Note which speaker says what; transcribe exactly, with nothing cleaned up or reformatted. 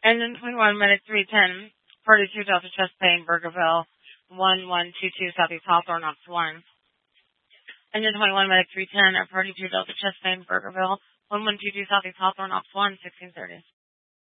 Speaker 1: Engine twenty-one, Medic three ten, Party two, Delta Chest Pain, Burgerville, one one two two, Southeast Hawthorne, Ops one. Engine twenty-one, Medic three ten, Party two, Delta Chest Pain, Burgerville, one one two two, Southeast Hawthorne, Ops one, sixteen thirty.